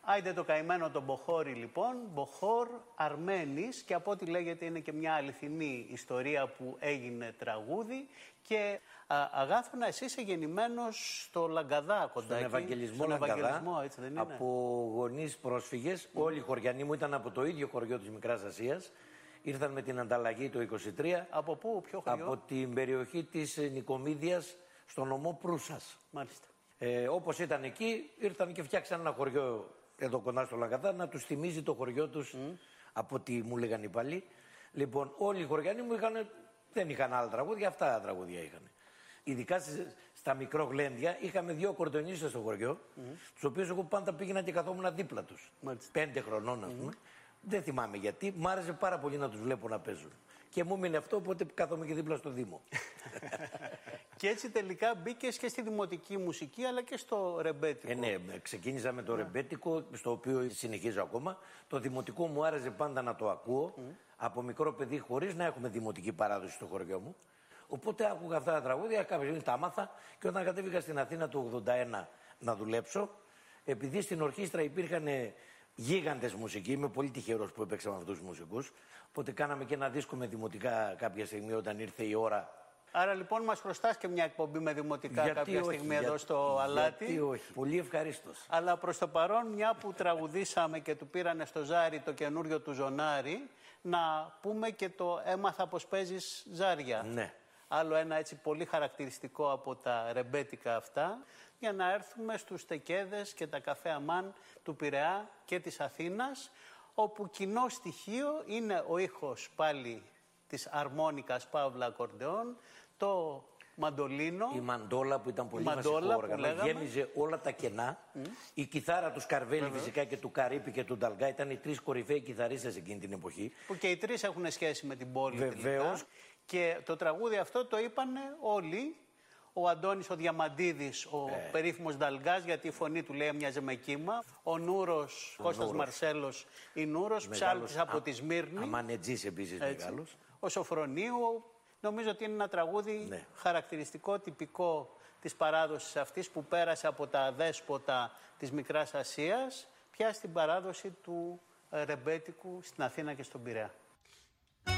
Άιντε το καημένο τον Μποχώρη λοιπόν, Μποχώρ Αρμένης, και από ό,τι λέγεται είναι και μια αληθινή ιστορία που έγινε τραγούδι. Και Αγάθωνα, εσύ είσαι γεννημένος στο Λαγκαδά κοντά στον εκεί. Ευαγγελισμό Λαγκαδά, έτσι δεν είναι? Από γονείς πρόσφυγες, όλοι οι χωριανοί μου ήταν από το ίδιο χωριό της Μικράς Ασίας. Ήρθαν με την ανταλλαγή το 1923. Από πού, ποιο χωριό? Από την περιοχή της Νικομίδιας, στο νομό Προύσας. Μάλιστα. Όπως ήταν εκεί, ήρθαν και φτιάξαν ένα χωριό εδώ κοντά στο Λαγκαδά να τους θυμίζει το χωριό τους, από ό,τι μου λέγανε οι παλιοί. Λοιπόν, όλοι οι χωριανοί μου δεν είχαν άλλα τραγούδια, αυτά τα τραγούδια είχαν. Ειδικά στα μικρόγλένδια είχαμε 2 ακορντεονίστες στο χωριό, τους οποίους εγώ πάντα πήγαινα και καθόμουν δίπλα τους. 5 χρονών, ας πούμε. Δεν θυμάμαι γιατί, μ' άρεσε πάρα πολύ να τους βλέπω να παίζουν. Και μου έμεινε αυτό, οπότε κάθομαι και δίπλα στο Δήμο. Και έτσι τελικά μπήκες και στη δημοτική μουσική, αλλά και στο ρεμπέτικο. Ναι, ξεκίνησα με το ρεμπέτικο, στο οποίο συνεχίζω ακόμα. Το δημοτικό μου άρεσε πάντα να το ακούω. Από μικρό παιδί, χωρίς να έχουμε δημοτική παράδοση στο χωριό μου. Οπότε άκουγα αυτά τα τραγούδια, κάποια στιγμή τα άμαθα και όταν κατέβηκα στην Αθήνα το 1981 να δουλέψω, επειδή στην ορχήστρα υπήρχαν γίγαντες μουσικοί, είμαι πολύ τυχερός που έπαιξα με αυτούς τους μουσικούς. Οπότε κάναμε και ένα δίσκο με δημοτικά κάποια στιγμή όταν ήρθε η ώρα. Άρα λοιπόν μας χρωστάς και μια εκπομπή με δημοτικά κάποια στιγμή εδώ στο Αλάτι. Γιατί όχι, πολύ ευχαρίστως. Αλλά προς το παρόν, μια που τραγουδήσαμε και του πήρανε στο Ζάρι το καινούριο του Ζωνάρι, να πούμε και το έμαθα πως παίζεις ζάρια. Ναι. Άλλο ένα έτσι πολύ χαρακτηριστικό από τα ρεμπέτικα αυτά, για να έρθουμε στους τεκέδες και τα καφέ αμάν του Πειραιά και της Αθήνας, όπου κοινό στοιχείο είναι ο ήχος πάλι της αρμόνικας παύλα ακορντεόν, το μαντολίνο. Η μαντόλα που ήταν πολύ βασικό όργανο, γέμιζε όλα τα κενά. Η κιθάρα του Σκαρβέλη φυσικά και του Καρύπη και του Νταλγκά ήταν οι 3 κορυφαίοι κιθαρίστες εκείνη την εποχή. Που και οι 3 έχουν σχέση με την πόλη. Βεβαίως. Και το τραγούδι αυτό το είπανε όλοι. Ο Αντώνης ο Διαμαντίδης, ο περίφημος Νταλγκάς, γιατί η φωνή του λέει έμοιαζε με κύμα. Ο Νούρος, Κώστας Μαρσέλος, η Νούρος, ψάλτης από τη Σμύρνη. Αμανετζής επίσης μεγάλος. Ο Σοφρονίου. Νομίζω ότι είναι ένα τραγούδι χαρακτηριστικό, τυπικό της παράδοσης αυτής που πέρασε από τα δέσποτα της Μικράς Ασίας πια στην παράδοση του ρεμπέτικου στην Αθήνα και στον Πειραιά.